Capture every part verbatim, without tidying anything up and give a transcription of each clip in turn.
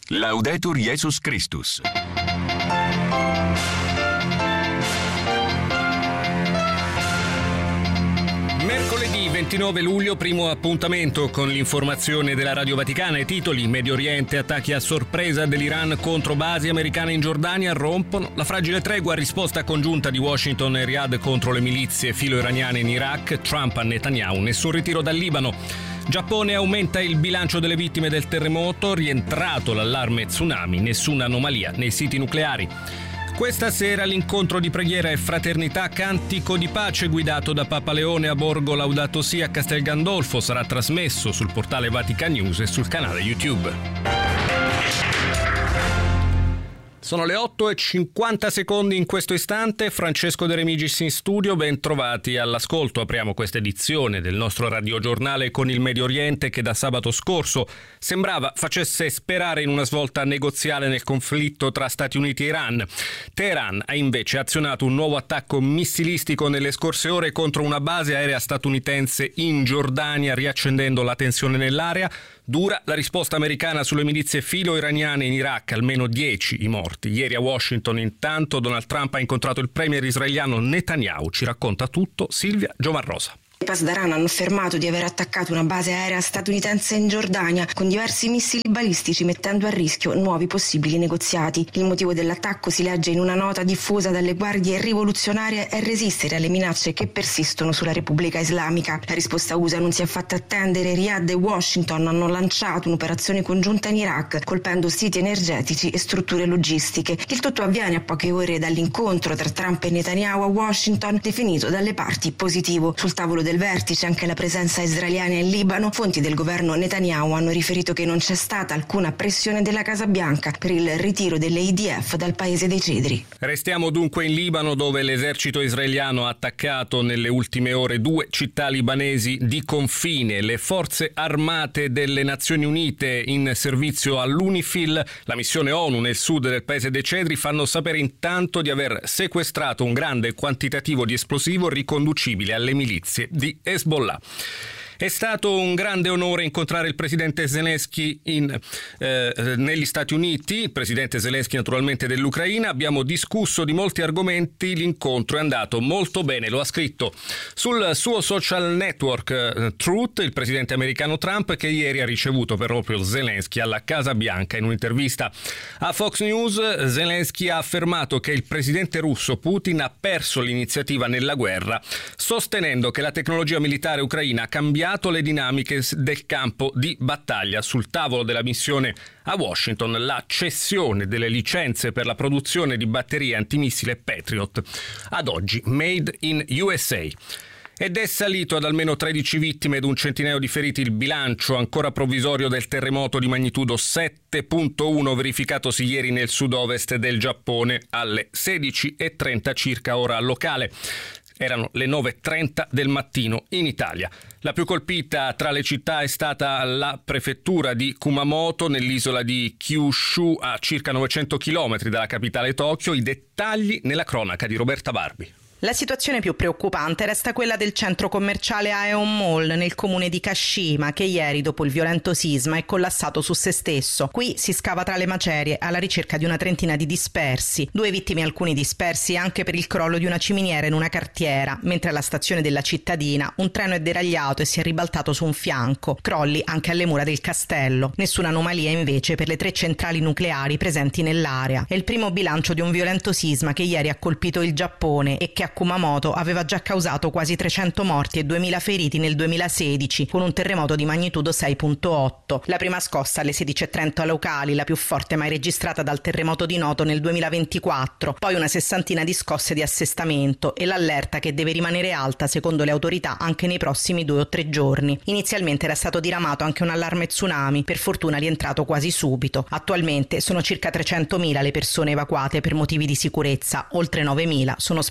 Laudetur Jesus Christus. Mercoledì ventinove luglio, primo appuntamento con l'informazione della Radio Vaticana. I titoli: Medio Oriente, attacchi a sorpresa dell'Iran contro basi americane in Giordania rompono la fragile tregua, risposta congiunta di Washington e Riyadh contro le milizie filo-iraniane in Iraq, Trump a Netanyahu, nessun ritiro dal Libano. Giappone aumenta il bilancio delle vittime del terremoto, rientrato l'allarme tsunami, nessuna anomalia nei siti nucleari. Questa sera l'incontro di preghiera e fraternità Cantico di Pace guidato da Papa Leone a Borgo Laudato Si a Castel Gandolfo sarà trasmesso sul portale Vatican News e sul canale YouTube. Sono le otto e cinquanta secondi in questo istante. Francesco De Remigis in studio, ben trovati all'ascolto. Apriamo questa edizione del nostro radiogiornale con il Medio Oriente che da sabato scorso sembrava facesse sperare in una svolta negoziale nel conflitto tra Stati Uniti e Iran. Teheran ha invece azionato un nuovo attacco missilistico nelle scorse ore contro una base aerea statunitense in Giordania, riaccendendo la tensione nell'area. Dura la risposta americana sulle milizie filo-iraniane in Iraq, almeno dieci i morti. Ieri a Washington, intanto, Donald Trump ha incontrato il premier israeliano Netanyahu. Ci racconta tutto Silvia Giovarrosa. I Pasdaran hanno affermato di aver attaccato una base aerea statunitense in Giordania con diversi missili balistici, mettendo a rischio nuovi possibili negoziati. Il motivo dell'attacco, si legge in una nota diffusa dalle guardie rivoluzionarie, è resistere alle minacce che persistono sulla Repubblica Islamica. La risposta U S A non si è fatta attendere. Riyadh e Washington hanno lanciato un'operazione congiunta in Iraq, colpendo siti energetici e strutture logistiche. Il tutto avviene a poche ore dall'incontro tra Trump e Netanyahu a Washington, definito dalle parti positivo. Sul tavolo del vertice anche la presenza israeliana in Libano. Fonti del governo Netanyahu hanno riferito che non c'è stata alcuna pressione della Casa Bianca per il ritiro delle I D F dal Paese dei Cedri. Restiamo dunque in Libano, dove l'esercito israeliano ha attaccato nelle ultime ore due città libanesi di confine. Le forze armate delle Nazioni Unite in servizio all'UNIFIL, la missione ONU nel sud del Paese dei Cedri, fanno sapere intanto di aver sequestrato un grande quantitativo di esplosivo riconducibile alle milizie di Hezbollah. È stato un grande onore incontrare il presidente Zelensky in, eh, negli Stati Uniti, il presidente Zelensky naturalmente dell'Ucraina. Abbiamo discusso di molti argomenti, l'incontro è andato molto bene, lo ha scritto sul suo social network eh, Truth il presidente americano Trump, che ieri ha ricevuto proprio Zelensky alla Casa Bianca. In un'intervista a Fox News, Zelensky ha affermato che il presidente russo Putin ha perso l'iniziativa nella guerra, sostenendo che la tecnologia militare ucraina ha cambiato le dinamiche del campo di battaglia. Sul tavolo della missione a Washington la cessione delle licenze per la produzione di batterie antimissile Patriot, ad oggi made in U S A. Ed è salito ad almeno tredici vittime ed un centinaio di feriti il bilancio ancora provvisorio del terremoto di magnitudo sette virgola uno verificatosi ieri nel sud-ovest del Giappone alle sedici e trenta circa ora locale. Erano le nove e trenta del mattino in Italia. La più colpita tra le città è stata la prefettura di Kumamoto, nell'isola di Kyushu, a circa novecento chilometri dalla capitale Tokyo. I dettagli nella cronaca di Roberta Barbi. La situazione più preoccupante resta quella del centro commerciale Aeon Mall nel comune di Kashima, che ieri, dopo il violento sisma, è collassato su se stesso. Qui si scava tra le macerie alla ricerca di una trentina di dispersi, due vittime, alcuni dispersi anche per il crollo di una ciminiera in una cartiera, mentre alla stazione della cittadina un treno è deragliato e si è ribaltato su un fianco, crolli anche alle mura del castello. Nessuna anomalia invece per le tre centrali nucleari presenti nell'area. È il primo bilancio di un violento sisma che ieri ha colpito il Giappone e che a Kumamoto aveva già causato quasi trecento morti e duemila feriti nel duemilasedici, con un terremoto di magnitudo sei virgola otto. La prima scossa alle sedici e trenta locali, la più forte mai registrata dal terremoto di Noto nel duemilaventiquattro, poi una sessantina di scosse di assestamento e l'allerta che deve rimanere alta secondo le autorità anche nei prossimi due o tre giorni. Inizialmente era stato diramato anche un allarme tsunami, per fortuna rientrato quasi subito. Attualmente sono circa trecentomila le persone evacuate per motivi di sicurezza, oltre novemila sono ospitate nei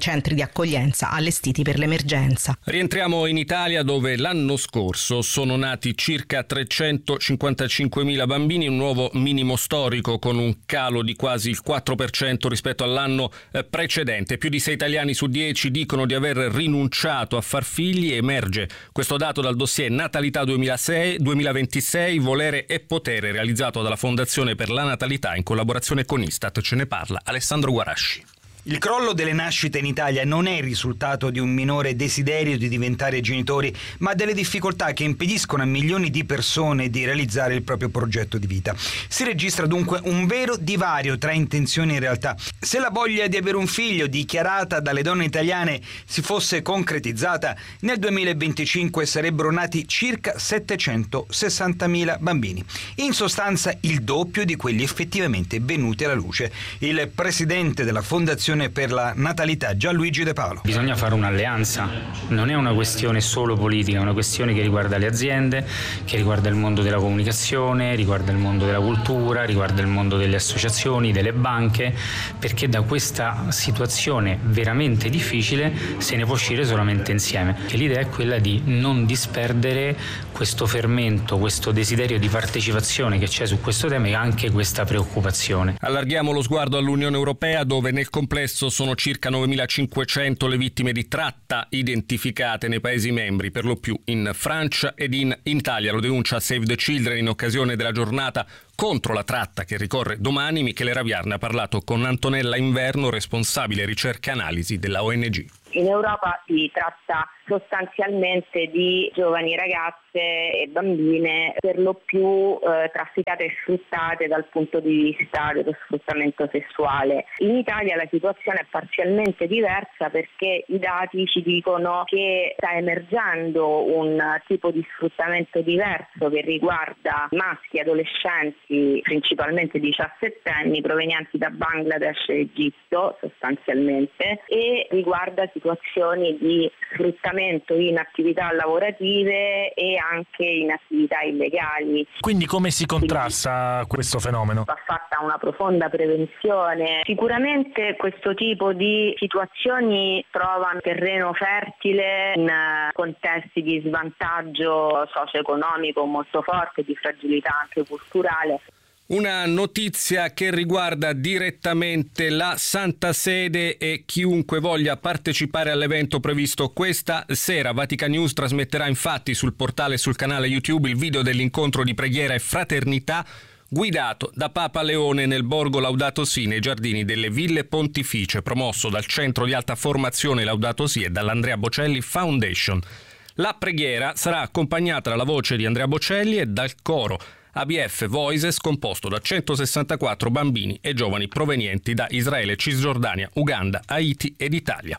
centri di accoglienza allestiti per l'emergenza. Rientriamo in Italia, dove l'anno scorso sono nati circa trecentocinquantacinquemila bambini, un nuovo minimo storico con un calo di quasi il quattro per cento rispetto all'anno precedente. Più di sei italiani su dieci dicono di aver rinunciato a far figli. Emerge questo dato dal dossier Natalità duemilasei duemilaventisei, volere e potere, realizzato dalla Fondazione per la Natalità in collaborazione con Istat. Ce ne parla Alessandro Guarasci. Il crollo delle nascite in Italia non è il risultato di un minore desiderio di diventare genitori, ma delle difficoltà che impediscono a milioni di persone di realizzare il proprio progetto di vita. Si registra dunque un vero divario tra intenzioni e realtà. Se la voglia di avere un figlio dichiarata dalle donne italiane si fosse concretizzata, nel duemilaventicinque sarebbero nati circa settecentosessantamila bambini. In sostanza il doppio di quelli effettivamente venuti alla luce. Il presidente della Fondazione per la Natalità, Gianluigi De Paolo. Bisogna fare un'alleanza, non è una questione solo politica, è una questione che riguarda le aziende, che riguarda il mondo della comunicazione, riguarda il mondo della cultura, riguarda il mondo delle associazioni, delle banche, perché da questa situazione veramente difficile se ne può uscire solamente insieme. E l'idea è quella di non disperdere questo fermento, questo desiderio di partecipazione che c'è su questo tema e anche questa preoccupazione. Allarghiamo lo sguardo all'Unione Europea, dove nel complesso sono circa novemilacinquecento le vittime di tratta identificate nei Paesi membri, per lo più in Francia ed in Italia. Lo denuncia Save the Children in occasione della giornata contro la tratta che ricorre domani. Michele Raviar ne ha parlato con Antonella Inverno, responsabile ricerca e analisi della O N G. In Europa si tratta sostanzialmente di giovani ragazze e bambine, per lo più eh, trafficate e sfruttate dal punto di vista dello sfruttamento sessuale. In Italia la situazione è parzialmente diversa, perché i dati ci dicono che sta emergendo un tipo di sfruttamento diverso che riguarda maschi adolescenti, principalmente diciassettenni, provenienti da Bangladesh e Egitto sostanzialmente, e riguarda situazioni di sfruttamento in attività lavorative e anche in attività illegali. Quindi come si contrasta Quindi, questo fenomeno? Va fatta una profonda prevenzione. Sicuramente questo tipo di situazioni trovano terreno fertile in contesti di svantaggio socio-economico molto forte, di fragilità anche culturale. Una notizia che riguarda direttamente la Santa Sede e chiunque voglia partecipare all'evento previsto questa sera. Vatican News trasmetterà infatti sul portale e sul canale YouTube il video dell'incontro di preghiera e fraternità guidato da Papa Leone nel borgo Laudato Si, nei giardini delle Ville Pontificie, promosso dal Centro di Alta Formazione Laudato Si e dall'Andrea Bocelli Foundation. La preghiera sarà accompagnata dalla voce di Andrea Bocelli e dal coro A B F Voices, composto da centosessantaquattro bambini e giovani provenienti da Israele, Cisgiordania, Uganda, Haiti ed Italia.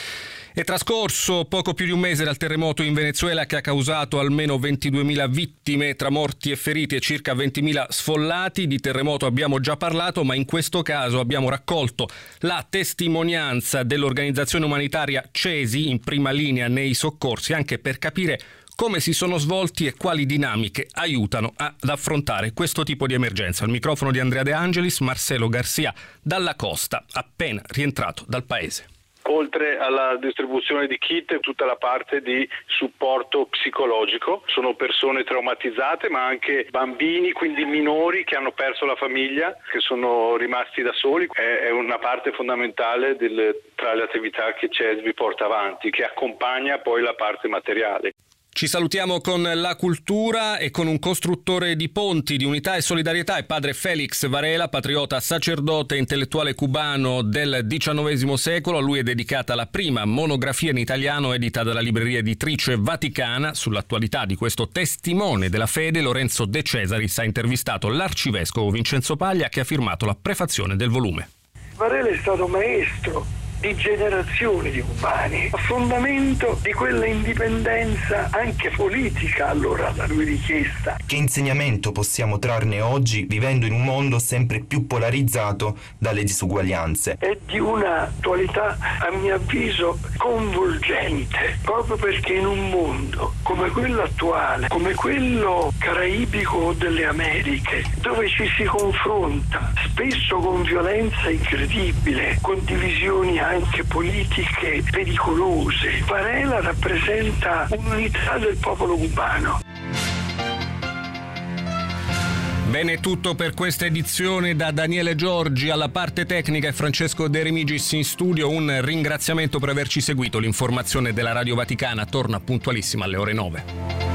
È trascorso poco più di un mese dal terremoto in Venezuela, che ha causato almeno ventiduemila vittime tra morti e feriti e circa ventimila sfollati. Di terremoto abbiamo già parlato, ma in questo caso abbiamo raccolto la testimonianza dell'organizzazione umanitaria CESI in prima linea nei soccorsi, anche per capire come si sono svolti e quali dinamiche aiutano ad affrontare questo tipo di emergenza. Al microfono di Andrea De Angelis, Marcelo Garcia dalla costa, appena rientrato dal paese. Oltre alla distribuzione di kit, tutta la parte di supporto psicologico. Sono persone traumatizzate, ma anche bambini, quindi minori, che hanno perso la famiglia, che sono rimasti da soli. È una parte fondamentale del, tra le attività che CESVI porta avanti, che accompagna poi la parte materiale. Ci salutiamo con la cultura e con un costruttore di ponti di unità e solidarietà, è padre Felix Varela, patriota, sacerdote e intellettuale cubano del diciannovesimo secolo. A lui è dedicata la prima monografia in italiano edita dalla libreria editrice Vaticana. Sull'attualità di questo testimone della fede, Lorenzo De Cesaris ha intervistato l'arcivescovo Vincenzo Paglia, che ha firmato la prefazione del volume. Varela è stato maestro di generazioni di umani, a fondamento di quella indipendenza anche politica allora da lui richiesta. Che insegnamento possiamo trarne oggi, vivendo in un mondo sempre più polarizzato dalle disuguaglianze? È di una attualità, a mio avviso, convolgente, proprio perché in un mondo come quello attuale, come quello caraibico o delle Americhe, dove ci si confronta spesso con violenza incredibile, con divisioni anche politiche pericolose, Varela rappresenta un'unità del popolo cubano. Bene, tutto per questa edizione. Da Daniele Giorgi alla parte tecnica e Francesco De Remigis in studio. Un ringraziamento per averci seguito. L'informazione della Radio Vaticana torna puntualissima alle ore nove.